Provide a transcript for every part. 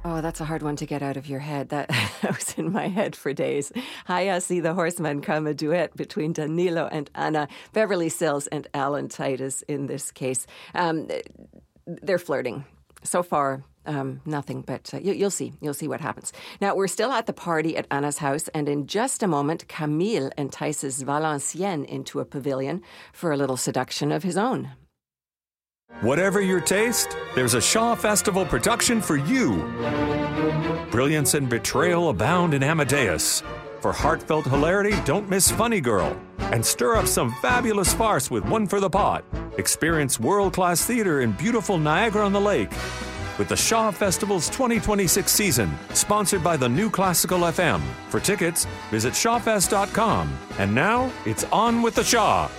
Oh, that's a hard one to get out of your head. That was in my head for days. I See the Horseman Come, a duet between Danilo and Anna, Beverly Sills and Alan Titus in this case. They're flirting. So far, nothing, but you'll see. You'll see what happens. Now, we're still at the party at Anna's house, and in just a moment, Camille entices Valenciennes into a pavilion for a little seduction of his own. Whatever your taste, there's a Shaw Festival production for you. Brilliance and betrayal abound in Amadeus. For heartfelt hilarity, don't miss Funny Girl. And stir up some fabulous farce with One for the Pot. Experience world-class theater in beautiful Niagara-on-the-Lake. With the Shaw Festival's 2026 season, sponsored by the New Classical FM. For tickets, visit shawfest.com. And now, it's on with the Shaw.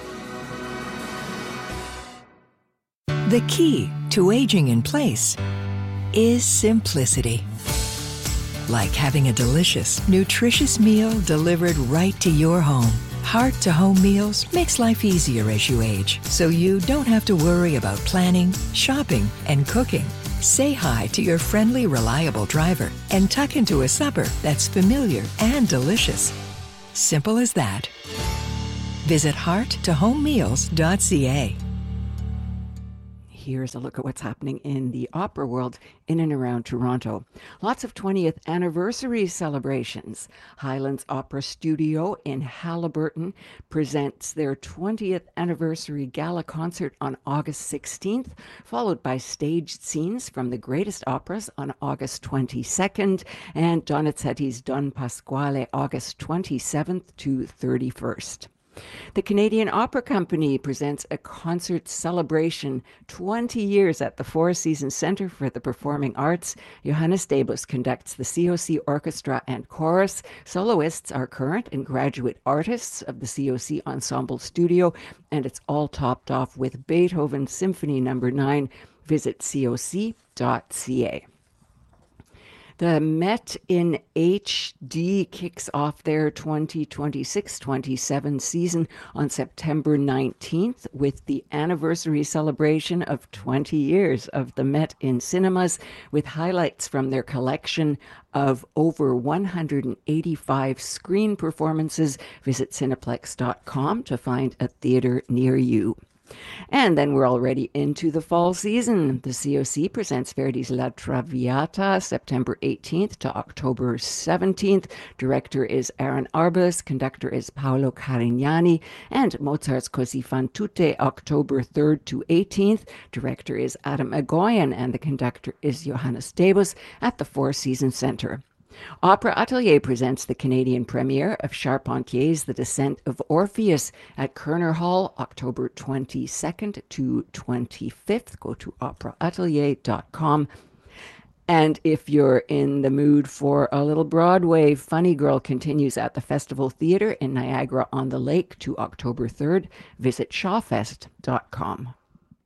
The key to aging in place is simplicity. Like having a delicious, nutritious meal delivered right to your home. Heart-to-home meals makes life easier as you age, so you don't have to worry about planning, shopping, and cooking. Say hi to your friendly, reliable driver and tuck into a supper that's familiar and delicious. Simple as that. Visit hearttohomemeals.ca. Here's a look at what's happening in the opera world in and around Toronto. Lots of 20th anniversary celebrations. Highlands Opera Studio in Haliburton presents their 20th anniversary gala concert on August 16th, followed by staged scenes from the greatest operas on August 22nd, and Donizetti's Don Pasquale August 27th to 31st. The Canadian Opera Company presents a concert celebration, 20 years at the Four Seasons Centre for the Performing Arts. Johannes Debus conducts the COC Orchestra and Chorus. Soloists are current and graduate artists of the COC Ensemble Studio, and it's all topped off with Beethoven Symphony No. 9. Visit coc.ca. The Met in HD kicks off their 2026-27 season on September 19th with the anniversary celebration of 20 years of the Met in cinemas, with highlights from their collection of over 185 screen performances. Visit Cineplex.com to find a theater near you. And then we're already into the fall season. The COC presents Verdi's La Traviata, September 18th to October 17th. Director is Aaron Arbus, conductor is Paolo Carignani, and Mozart's Così fan tutte, October 3rd to 18th. Director is Adam Egoyan, and the conductor is Johannes Debus at the Four Seasons Centre. Opera Atelier presents the Canadian premiere of Charpentier's The Descent of Orpheus at Kerner Hall, October 22nd to 25th. Go to operaatelier.com. And if you're in the mood for a little Broadway, Funny Girl continues at the Festival Theatre in Niagara-on-the-Lake to October 3rd. Visit shawfest.com.